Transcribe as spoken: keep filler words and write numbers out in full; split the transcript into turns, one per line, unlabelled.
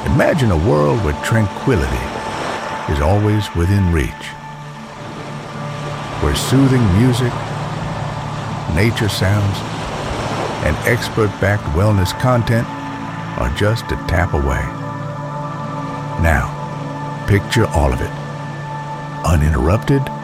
Imagine a world where tranquility is always within reach, where soothing music, nature sounds, and expert-backed wellness content are just a tap away. Now, picture all of it, uninterrupted,